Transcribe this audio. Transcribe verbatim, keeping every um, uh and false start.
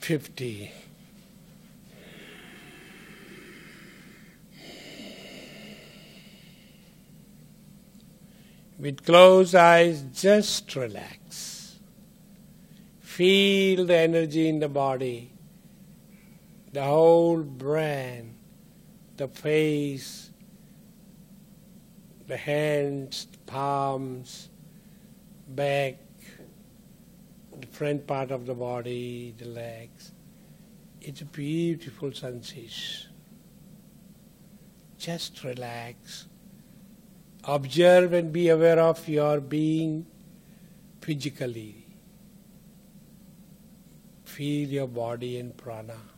fifty. With closed eyes, just relax. Feel the energy in the body, the whole brain, the face, the hands, the palms, back, the front part of the body, the legs. It's a beautiful sensation. Just relax. Observe and be aware of your being physically. Feel your body and prana.